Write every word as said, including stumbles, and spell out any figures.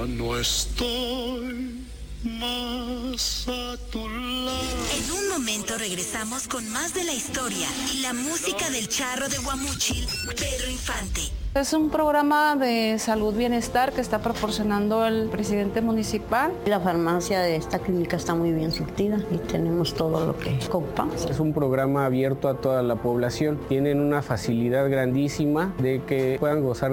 Ya no estoy más a tu lado. En un momento regresamos con más de la historia y la música del charro de Guamúchil, Pedro Infante. Es un programa de salud bienestar que está proporcionando el presidente municipal. La farmacia de esta clínica está muy bien surtida y tenemos todo lo que ocupamos. Es un programa abierto a toda la población. Tienen una facilidad grandísima de que puedan gozar